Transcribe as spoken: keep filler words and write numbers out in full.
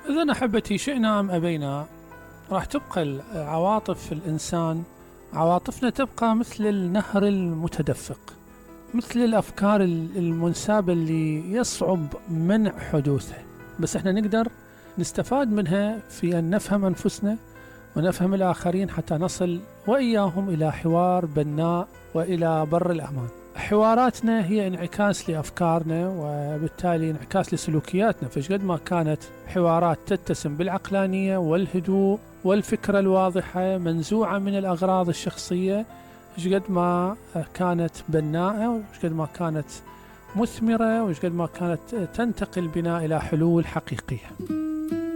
إذن أحبتي، شئنا أم أبينا راح تبقى عواطف الإنسان، عواطفنا تبقى مثل النهر المتدفق، مثل الأفكار المنسابة اللي يصعب منع حدوثها، بس احنا نقدر نستفاد منها في أن نفهم أنفسنا ونفهم الآخرين حتى نصل وإياهم إلى حوار بناء وإلى بر الأمان. حواراتنا هي انعكاس لأفكارنا وبالتالي انعكاس لسلوكياتنا، فشقد ما كانت حوارات تتسم بالعقلانية والهدوء والفكرة الواضحة منزوعة من الأغراض الشخصية، شقد ما كانت بناءة وشقد ما كانت مثمرة وشقد ما كانت تنتقل بنا إلى حلول حقيقية.